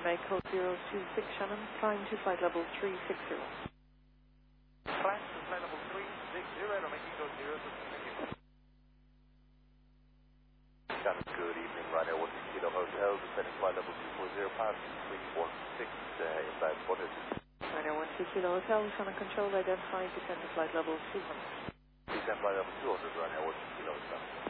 make code 026 Shannon, climb to flight level 360. Climb to flight level 360, making code 026. Shannon, good evening, Ryanair 1 Kilo Hotel, descending flight level 240, passing 316, inside footage. Ryanair 1 Kilo Hotel, Shannon Control, identify, descend to flight level 200. Descend flight level 200, Ryanair 1 Kilo Hotel.